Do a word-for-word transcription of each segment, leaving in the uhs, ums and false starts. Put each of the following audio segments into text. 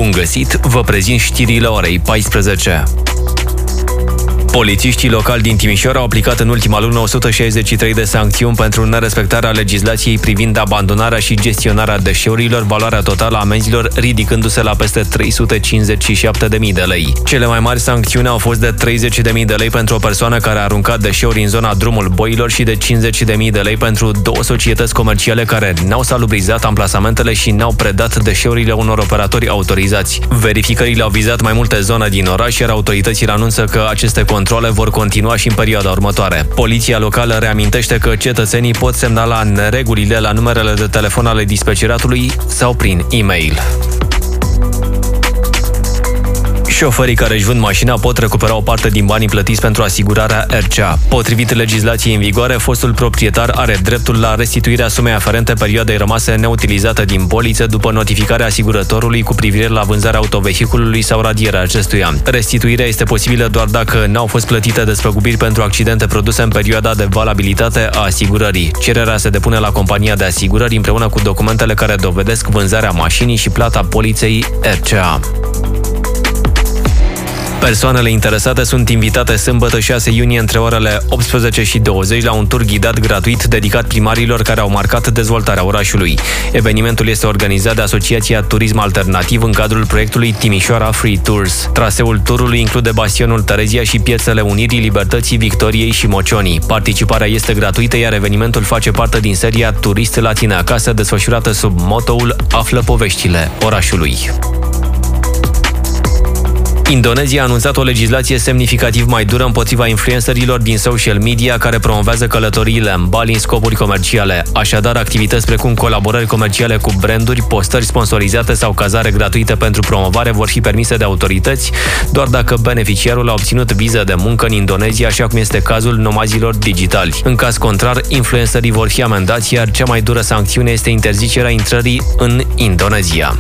Bun găsit, vă prezint știrile orei paisprezece. Polițiștii locali din Timișoara au aplicat în ultima lună o sută șaizeci și trei de sancțiuni pentru nerespectarea legislației privind abandonarea și gestionarea deșeurilor, valoarea totală a amenzilor ridicându-se la peste trei sute cincizeci și șapte de mii de lei. Cele mai mari sancțiuni au fost de treizeci de mii de lei pentru o persoană care a aruncat deșeuri în zona Drumul Boilor și de cincizeci de mii de lei pentru două societăți comerciale care n-au salubrizat amplasamentele și n-au predat deșeurile unor operatori autorizați. Verificările au vizat mai multe zone din oraș, iar autoritățile anunță că aceste controle vor continua și în perioada următoare. Poliția locală reamintește că cetățenii pot semnala neregulile la numerele de telefon ale dispeceratului sau prin e-mail. Șoferii care își vând mașina pot recupera o parte din banii plătiți pentru asigurarea R C A. Potrivit legislației în vigoare, fostul proprietar are dreptul la restituirea sumei aferente perioadei rămase neutilizate din poliță după notificarea asigurătorului cu privire la vânzarea autovehiculului sau radierea acestuia. Restituirea este posibilă doar dacă n-au fost plătite despăgubiri pentru accidente produse în perioada de valabilitate a asigurării. Cererea se depune la compania de asigurări împreună cu documentele care dovedesc vânzarea mașinii și plata poliței R C A. Persoanele interesate sunt invitate sâmbătă șase iunie între orele optsprezece și douăzeci la un tur ghidat gratuit dedicat primarilor care au marcat dezvoltarea orașului. Evenimentul este organizat de Asociația Turism Alternativ în cadrul proiectului Timișoara Free Tours. Traseul turului include bastionul Terezia și piețele Unirii, Libertății, Victoriei și Mocionii. Participarea este gratuită, iar evenimentul face parte din seria Turist la tine acasă, desfășurată sub motoul Află poveștile orașului. Indonezia a anunțat o legislație semnificativ mai dură împotriva influencerilor din social media care promovează călătoriile în Bali în scopuri comerciale. Așadar, activități precum colaborări comerciale cu branduri, postări sponsorizate sau cazare gratuite pentru promovare vor fi permise de autorități doar dacă beneficiarul a obținut viză de muncă în Indonezia, așa cum este cazul nomazilor digitali. În caz contrar, influencerii vor fi amendați, iar cea mai dură sancțiune este interzicerea intrării în Indonezia.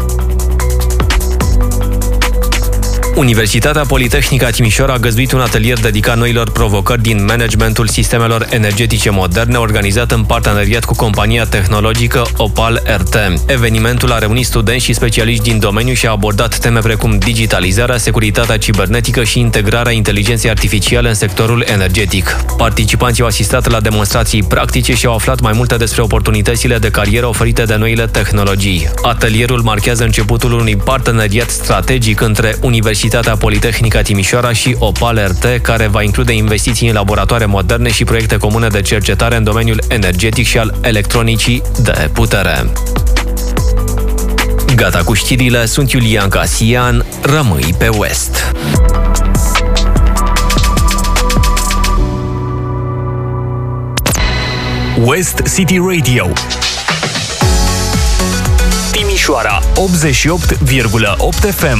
Universitatea Politehnică a Timișoara a găzduit un atelier dedicat noilor provocări din managementul sistemelor energetice moderne, organizat în parteneriat cu compania tehnologică Opal R T. Evenimentul a reunit studenți și specialiști din domeniu și a abordat teme precum digitalizarea, securitatea cibernetică și integrarea inteligenței artificiale în sectorul energetic. Participanții au asistat la demonstrații practice și au aflat mai multe despre oportunitățile de carieră oferite de noile tehnologii. Atelierul marchează începutul unui parteneriat strategic între Universitatea Universitatea Politehnică a Timișoara și Opal R T, care va include investiții în laboratoare moderne și proiecte comune de cercetare în domeniul energetic și al electronicii de putere. Gata cu știrile, sunt Iulian Casian, rămâi pe West. West City Radio Timișoara optzeci și opt virgulă opt F M.